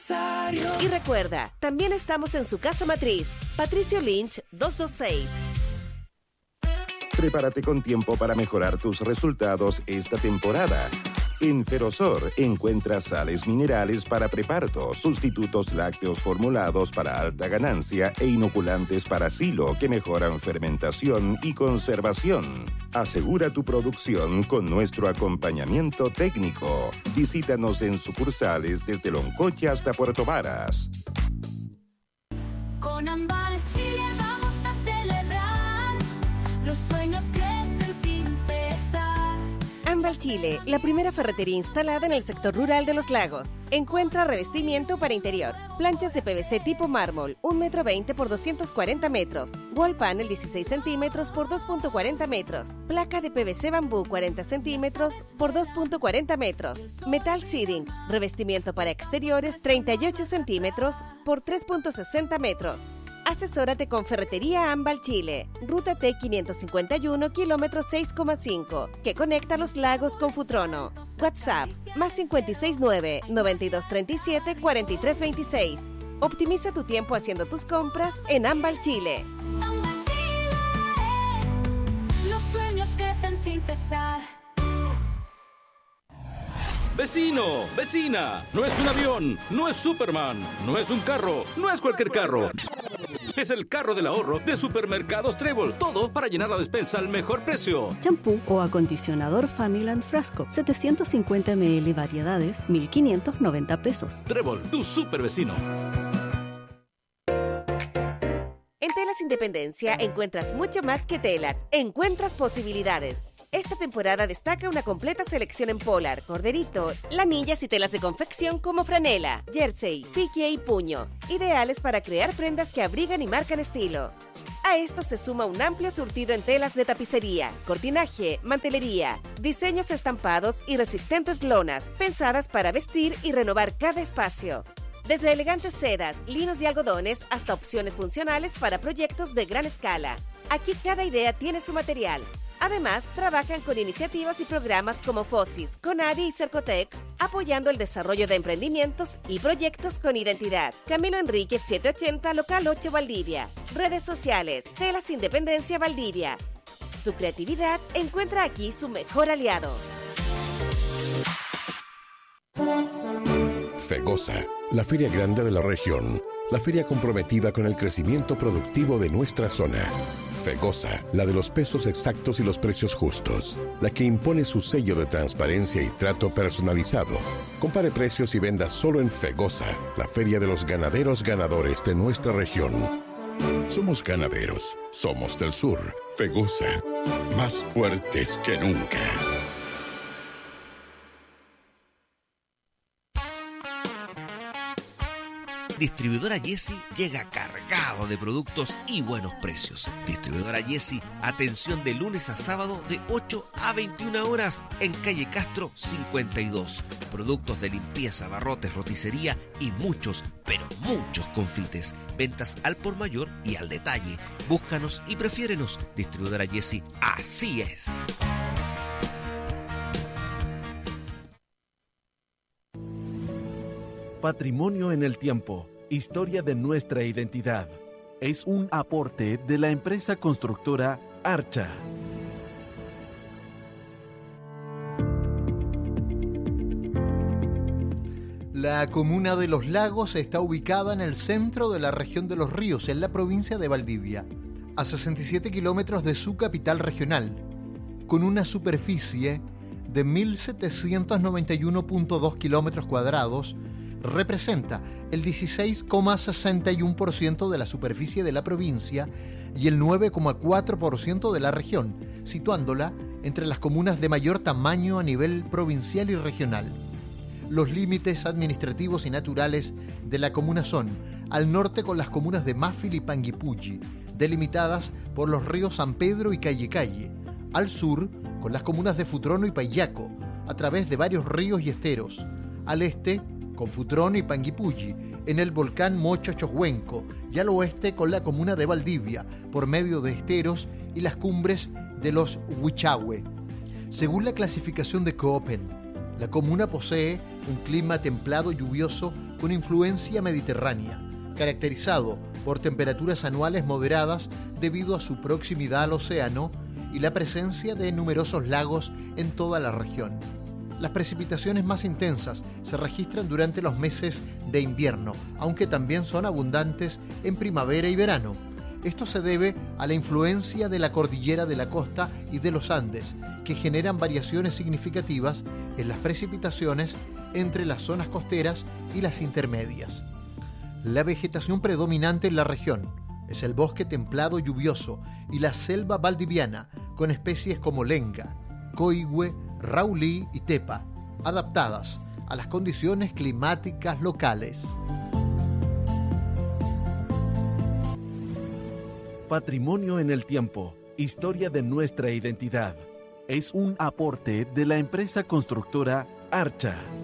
Y recuerda, también estamos en su casa matriz, Patricio Lynch 226. Prepárate con tiempo para mejorar tus resultados esta temporada. En Ferosor encuentras sales minerales para preparto, sustitutos lácteos formulados para alta ganancia e inoculantes para silo que mejoran fermentación y conservación. Asegura tu producción con nuestro acompañamiento técnico. Visítanos en sucursales desde Loncoche hasta Puerto Varas. Con Ambal Chile vamos a celebrar, los sueños crecen sin cesar. Ambal Chile, la primera ferretería instalada en el sector rural de Los Lagos. Encuentra revestimiento para interior, planchas de PVC tipo mármol, 1,20 m por 240 metros, wall panel 16 centímetros por 2,40 metros, placa de PVC bambú 40 centímetros por 2,40 metros, metal seating, revestimiento para exteriores 38 centímetros por 3,60 metros. Asesórate con Ferretería Ambal Chile, Ruta T551, kilómetro 6,5, que conecta Los Lagos con Futrono. WhatsApp, más 569-9237-4326. Optimiza tu tiempo haciendo tus compras en Ambal Chile. Ambal Chile, los sueños crecen sin cesar. Vecino, vecina, no es un avión, no es Superman, no es un carro, no es cualquier carro. Es el carro del ahorro de Supermercados Trébol. Todo para llenar la despensa al mejor precio. Champú o acondicionador Family and Frasco, 750 ml variedades, 1,590 pesos. Trébol, tu super vecino. En Telas Independencia encuentras mucho más que telas. Encuentras posibilidades. Esta temporada destaca una completa selección en polar, corderito, lanillas y telas de confección como franela, jersey, pique y puño, ideales para crear prendas que abrigan y marcan estilo. A esto se suma un amplio surtido en telas de tapicería, cortinaje, mantelería, diseños estampados y resistentes lonas, pensadas para vestir y renovar cada espacio. Desde elegantes sedas, linos y algodones hasta opciones funcionales para proyectos de gran escala. Aquí cada idea tiene su material. Además, trabajan con iniciativas y programas como FOSIS, CONADI y Cercotec, apoyando el desarrollo de emprendimientos y proyectos con identidad. Camilo Enríquez 780, local 8 Valdivia. Redes sociales, Telas Independencia Valdivia. Tu creatividad encuentra aquí su mejor aliado. FEGOSA, la feria grande de la región, la feria comprometida con el crecimiento productivo de nuestra zona. FEGOSA, la de los pesos exactos y los precios justos, la que impone su sello de transparencia y trato personalizado. Compare precios y venda solo en FEGOSA, la feria de los ganaderos ganadores de nuestra región. Somos ganaderos, somos del sur. FEGOSA, más fuertes que nunca. Distribuidora Jessy llega cargado de productos y buenos precios. Distribuidora Jessy, atención de lunes a sábado de 8 a 21 horas en calle Castro 52. Productos de limpieza, barrotes, roticería y muchos, pero muchos confites. Ventas al por mayor y al detalle. Búscanos y prefiérenos. Distribuidora Jessy, así es. Patrimonio en el tiempo, historia de nuestra identidad. Es un aporte de la empresa constructora Archa. La comuna de Los Lagos está ubicada en el centro de la región de Los Ríos, en la provincia de Valdivia, a 67 kilómetros de su capital regional, con una superficie de 1.791.2 kilómetros cuadrados. Representa el 16,61% de la superficie de la provincia y el 9,4% de la región, situándola entre las comunas de mayor tamaño a nivel provincial y regional. Los límites administrativos y naturales de la comuna son: al norte con las comunas de Máfil y Panguipulli, delimitadas por los ríos San Pedro y Calle, al sur con las comunas de Futrono y Payaco, a través de varios ríos y esteros, al este con Futrono y Panguipulli, en el volcán Mocho Chohuenco, y al oeste con la comuna de Valdivia, por medio de esteros y las cumbres de los Huichahue. Según la clasificación de Köppen, La comuna posee un clima templado lluvioso con influencia mediterránea, caracterizado por temperaturas anuales moderadas debido a su proximidad al océano y la presencia de numerosos lagos en toda la región. Las precipitaciones más intensas se registran durante los meses de invierno, aunque también son abundantes en primavera y verano. Esto se debe a la influencia de la cordillera de la costa y de los Andes, que generan variaciones significativas en las precipitaciones entre las zonas costeras y las intermedias. La vegetación predominante en la región es el bosque templado lluvioso y la selva valdiviana, con especies como lenga, coigüe, raulí y tepa, adaptadas a las condiciones climáticas locales. Patrimonio en el tiempo, historia de nuestra identidad. Es un aporte de la empresa constructora Archa.